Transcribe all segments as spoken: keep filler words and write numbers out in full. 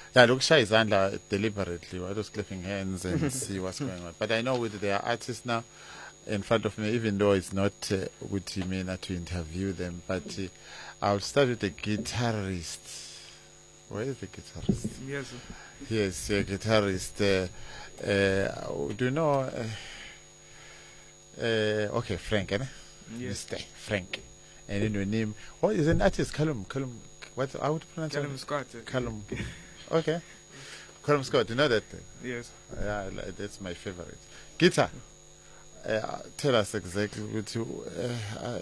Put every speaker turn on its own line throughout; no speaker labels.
Yeah, look, shy Zandla deliberately. I was clapping hands and see what's going on. But I know with their artists now in front of me, even though it's not uh, with me not to interview them, but uh, I'll start with the guitarist. Where is the guitarist?
Yes, sir.
Yes, uh, guitarist. Uh, uh, do you know? Uh, uh, okay, Frank, eh?
Yes.
Mister Frank. And then your name. What is an artist? Callum. Callum. What? How would you pronounce
Callum
it?
Scott. uh,
Callum. Okay. Callum Scott. You know that?
Yes.
Yeah, I like- that's my favorite. Guitar. Uh, tell us exactly what you, uh, uh,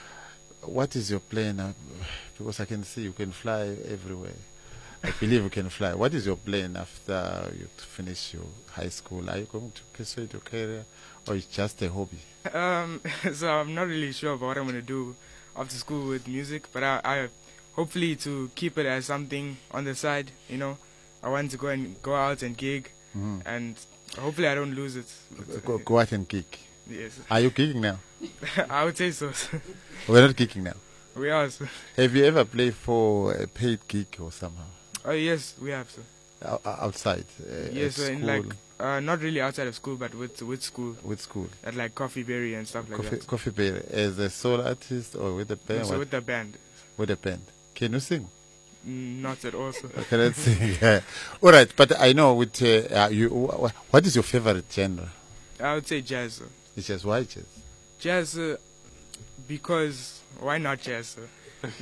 what is your plan? Uh, because I can see you can fly everywhere. I believe you can fly. What is your plan after you finish your high school? Are you going to pursue your career, or it's just a hobby?
Um, so I'm not really sure about what I'm gonna do after school with music, but I, I hopefully to keep it as something on the side. You know, I want to go and go out and gig,
Mhm.
and hopefully I don't lose it.
Go, go out and gig.
Yes,
Are you gigging now?
I would say so.
We're not gigging now.
We are. Sir.
Have you ever played for a paid gig or somehow?
Oh yes, we have. Sir.
O- outside? Uh,
Yes,
at
sir, in
school,
like uh, not really outside of school, but with with school
with school?
at like Coffee Berry and stuff like
Coffee,
that.
Coffee Bear, as a solo artist or with a band?
So
What-
with the band,
with a band. Can you sing?
Mm, not at all. Sir.
I cannot sing. Yeah. All right, but I know with uh, uh, you. wh- wh- What is your favorite genre?
I would say jazz. Sir.
It's just white jazz.
Jazz, uh, because why not jazz? Sir?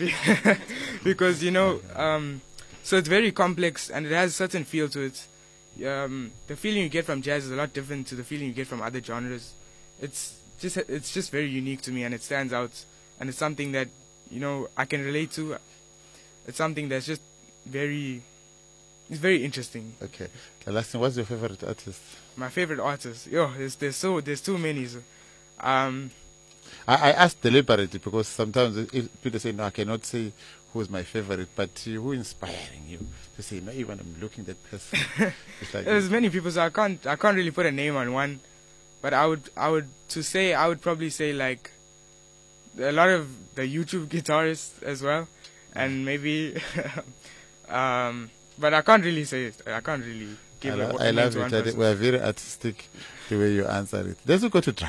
Because you know, um, so it's very complex and it has a certain feel to it. Um, the feeling you get from jazz is a lot different to the feeling you get from other genres. It's just it's just very unique to me and it stands out, and it's something that you know I can relate to. It's something that's just very, it's very interesting.
Okay. The last thing, what's your favorite artist?
My favorite artist, yo, there's there's so there's too many. So, um,
I, I asked deliberately because sometimes if people say, no, I cannot say who's my favorite, but uh, who inspiring you to say, no, even I'm looking at that person. It's like,
there's many people, so I can't I can't really put a name on one, but I would I would to say I would probably say like a lot of the YouTube guitarists as well, and maybe, um, but I can't really say it. I can't really
I,
give
lo-
a,
I
a name
love
to
it.
one
that
person.
We're very artistic the way you answer it. Let's go to